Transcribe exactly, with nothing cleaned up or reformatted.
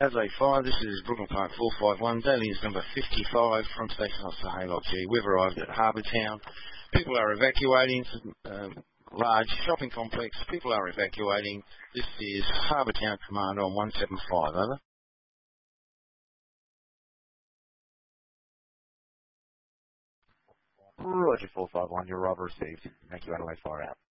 Adelaide Fire, this is Brooklyn Park four five one, Daily News number fifty-five from Station Officer Haylock G. We've arrived at Harbour Town. People are evacuating, um, large shopping complex. People are evacuating. This is Harbour Town Command on one seven five, over. Roger four five one, your arrival received. Thank you, Adelaide Fire out.